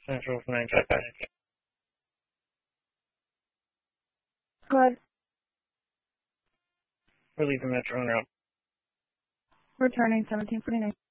Central 9 check back. Go ahead. We're leaving Metro en route. Returning 1749.